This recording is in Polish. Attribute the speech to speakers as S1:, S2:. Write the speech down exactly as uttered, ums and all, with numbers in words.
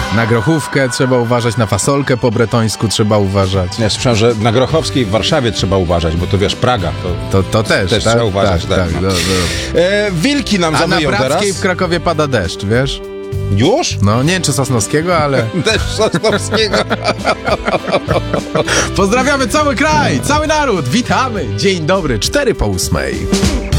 S1: Na grochówkę trzeba uważać, na fasolkę po bretońsku trzeba uważać.
S2: Ja słyszałem, że na Grochowskiej w Warszawie trzeba uważać, bo to wiesz, Praga. To,
S1: To, to też,
S2: też
S1: tak?
S2: trzeba uważać.
S1: Tak,
S2: tak,
S1: tak,
S2: no.
S1: do, do.
S2: E, wilki nam
S1: A na
S2: zawyją
S1: Brackiej
S2: teraz.
S1: w Krakowie pada deszcz, wiesz?
S2: Już?
S1: No, nie wiem czy Sosnowskiego, ale...
S2: Deszcz Sosnowskiego.
S1: Pozdrawiamy cały kraj, cały naród, witamy! Dzień dobry, cztery po ósmej.